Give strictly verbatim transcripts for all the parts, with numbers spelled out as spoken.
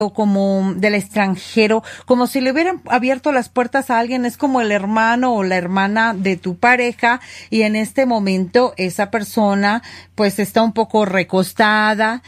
o como del extranjero, como si le hubieran abierto las puertas a alguien, es como el hermano o la hermana de tu pareja, y en este momento esa persona pues está un poco recostada,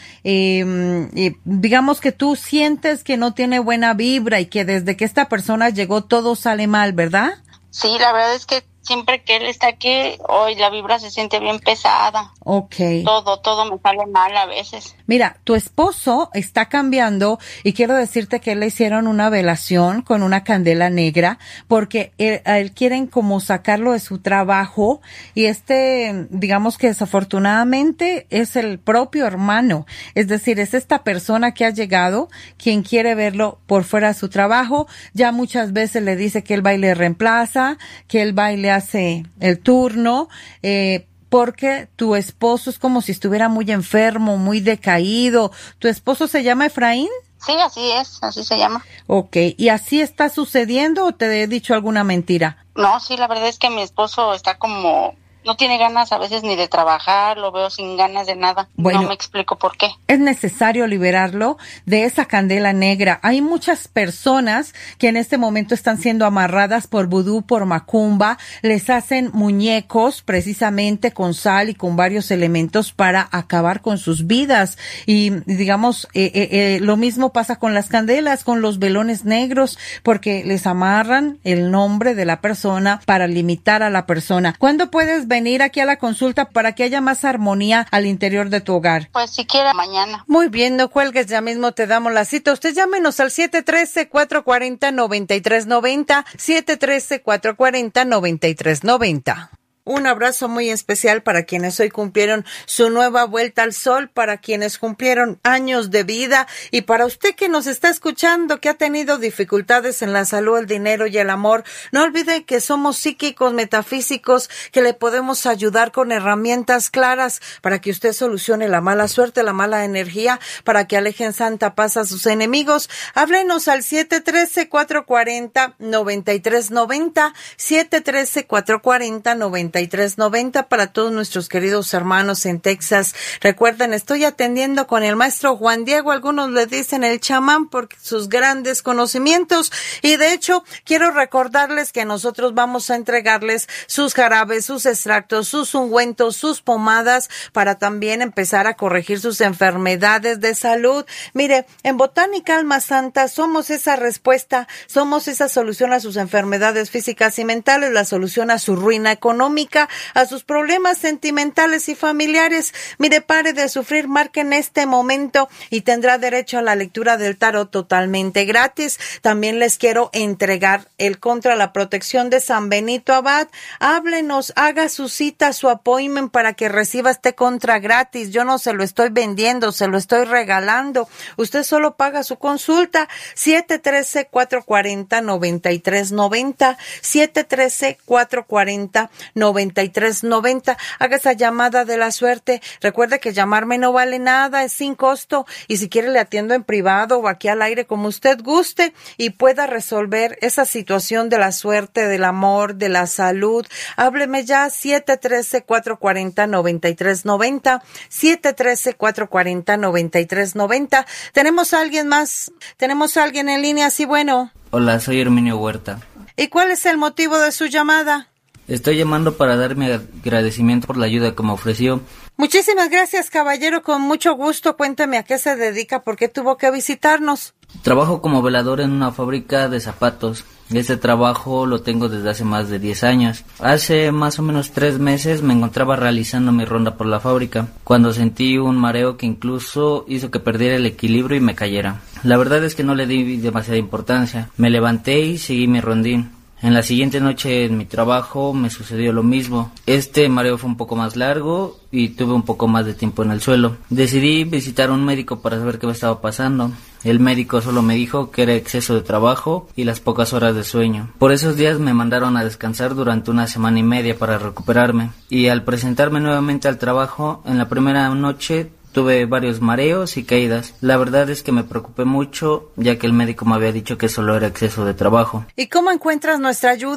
eh, eh, digamos que tú sientes que no tiene buena vibra y que desde que esta persona llegó todo sale mal, ¿verdad? Sí, la verdad es que siempre que él está aquí, hoy la vibra se siente bien pesada. Okay. Todo, todo me sale mal a veces. Mira, tu esposo está cambiando y quiero decirte que le hicieron una velación con una candela negra porque él, a él quieren como sacarlo de su trabajo y este, digamos que desafortunadamente es el propio hermano. Es decir, es esta persona que ha llegado quien quiere verlo por fuera de su trabajo. Ya muchas veces le dice que él va y le reemplaza, que él va y le hace el turno, eh, porque tu esposo es como si estuviera muy enfermo, muy decaído. ¿Tu esposo se llama Efraín? Sí, así es, así se llama. Ok, ¿y así está sucediendo o te he dicho alguna mentira? No, sí, la verdad es que mi esposo está como... no tiene ganas a veces ni de trabajar, lo veo sin ganas de nada. Bueno, no me explico por qué. Es necesario liberarlo de esa candela negra. Hay muchas personas que en este momento están siendo amarradas por vudú, por macumba. Les hacen muñecos precisamente con sal y con varios elementos para acabar con sus vidas. Y digamos, eh, eh, eh, lo mismo pasa con las candelas, con los velones negros, porque les amarran el nombre de la persona para limitar a la persona. ¿Cuándo puedes venir aquí a la consulta para que haya más armonía al interior de tu hogar? Pues siquiera mañana. Muy bien, no cuelgues, ya mismo te damos la cita. Usted llámenos al siete uno tres, cuatro cuatro cero, nueve tres nueve cero, siete uno tres, cuatro cuatro cero, nueve tres nueve cero. Un abrazo muy especial para quienes hoy cumplieron su nueva vuelta al sol, para quienes cumplieron años de vida y para usted que nos está escuchando, que ha tenido dificultades en la salud, el dinero y el amor. No olvide que somos psíquicos, metafísicos, que le podemos ayudar con herramientas claras para que usted solucione la mala suerte, la mala energía, para que alejen santa paz a sus enemigos. Háblenos al siete uno tres, cuatro cuatro cero, nueve tres nueve cero, siete uno tres, cuatro cuatro cero, nueve tres nueve cero para todos nuestros queridos hermanos en Texas. Recuerden, estoy atendiendo con el maestro Juan Diego, algunos le dicen el chamán por sus grandes conocimientos, y de hecho quiero recordarles que nosotros vamos a entregarles sus jarabes, sus extractos, sus ungüentos, sus pomadas para también empezar a corregir sus enfermedades de salud. Mire, en Botánica Alma Santa somos esa respuesta, somos esa solución a sus enfermedades físicas y mentales, la solución a su ruina económica, a sus problemas sentimentales y familiares. Mire, pare de sufrir, marque en este momento y tendrá derecho a la lectura del tarot totalmente gratis. También les quiero entregar el contra la protección de San Benito Abad. Háblenos, haga su cita, su appointment para que reciba este contra gratis. Yo no se lo estoy vendiendo, se lo estoy regalando. Usted solo paga su consulta. siete uno tres, cuatro cuatro cero, nueve tres nueve cero, siete uno tres, cuatro cuatro cero, nueve tres nueve cero. Haga esa llamada de la suerte. Recuerde que llamarme no vale nada, es sin costo, y si quiere le atiendo en privado o aquí al aire como usted guste y pueda resolver esa situación de la suerte, del amor, de la salud. Hábleme ya, siete uno tres, cuatro cuatro cero, nueve tres nueve cero, siete uno tres, cuatro cuatro cero, nueve tres nueve cero. ¿Tenemos a alguien más? ¿Tenemos a alguien en línea? Sí, bueno. Hola, soy Herminio Huerta. ¿Y cuál es el motivo de su llamada? Estoy llamando para dar mi agradecimiento por la ayuda que me ofreció. Muchísimas gracias, caballero, con mucho gusto. Cuéntame a qué se dedica, por qué tuvo que visitarnos. Trabajo como velador en una fábrica de zapatos. Este trabajo lo tengo desde hace más de diez años. Hace más o menos tres meses me encontraba realizando mi ronda por la fábrica, cuando sentí un mareo que incluso hizo que perdiera el equilibrio y me cayera. La verdad es que no le di demasiada importancia. Me levanté y seguí mi rondín. En la siguiente noche en mi trabajo me sucedió lo mismo. Este mareo fue un poco más largo y tuve un poco más de tiempo en el suelo. Decidí visitar a un médico para saber qué me estaba pasando. El médico solo me dijo que era exceso de trabajo y las pocas horas de sueño. Por esos días me mandaron a descansar durante una semana y media para recuperarme. Y al presentarme nuevamente al trabajo, en la primera noche tuve varios mareos y caídas. La verdad es que me preocupé mucho, ya que el médico me había dicho que solo era exceso de trabajo. ¿Y cómo encuentras nuestra ayuda?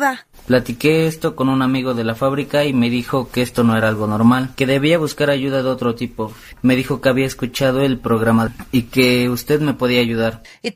Platiqué esto con un amigo de la fábrica y me dijo que esto no era algo normal, que debía buscar ayuda de otro tipo. Me dijo que había escuchado el programa y que usted me podía ayudar. ¿Y